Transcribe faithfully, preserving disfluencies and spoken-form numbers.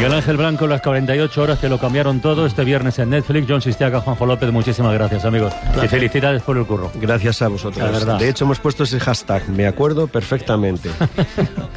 Miguel Ángel Blanco, las cuarenta y ocho horas que lo cambiaron todo este viernes en Netflix. John Sistiaga, Juanjo López, muchísimas gracias, amigos. Gracias. Y felicidades por el curro. Gracias a vosotros. De hecho, hemos puesto ese hashtag, me acuerdo perfectamente.